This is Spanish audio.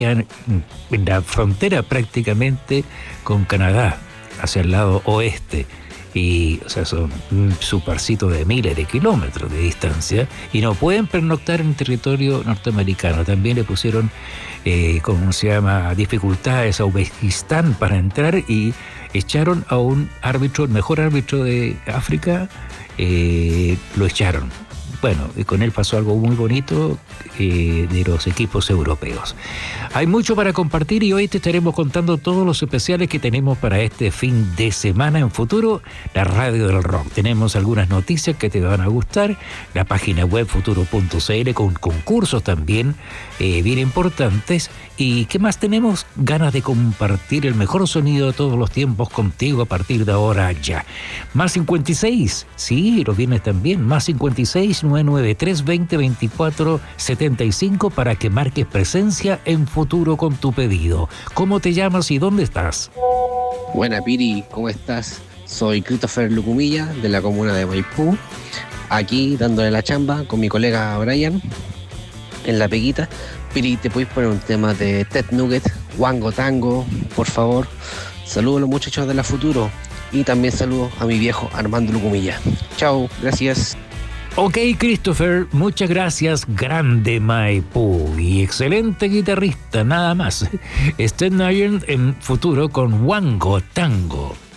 en la frontera prácticamente con Canadá, hacia el lado oeste. Y, o sea, son un supercito de miles de kilómetros de distancia y no pueden pernoctar en territorio norteamericano. También le pusieron, ¿cómo se llama?, dificultades a Uzbekistán para entrar y echaron a un árbitro, el mejor árbitro de África, lo echaron. Bueno, y con él pasó algo muy bonito de los equipos europeos. Hay mucho para compartir y hoy te estaremos contando todos los especiales que tenemos para este fin de semana en Futuro, la radio del rock. Tenemos algunas noticias que te van a gustar, la página web futuro.cl con concursos también bien importantes. ¿Y qué más tenemos? Ganas de compartir el mejor sonido de todos los tiempos contigo a partir de ahora ya. Más 56, sí, los viernes también, más 56 993 20 24 75 para que marques presencia en Futuro con tu pedido. ¿Cómo te llamas y dónde estás? Buena, Piri, ¿cómo estás? Soy Christopher Lucumilla, de la comuna de Maipú, aquí dándole la chamba con mi colega Brian en La Peguita. Piri, ¿te podéis poner un tema de Ted Nugget, Wango Tango, por favor? Saludos a los muchachos de la Futuro y también saludos a mi viejo Armando Lucumilla. Chao, gracias. Ok, Christopher, muchas gracias, grande Maipú y excelente guitarrista, nada más. Ted Nugget en Futuro con Wango Tango.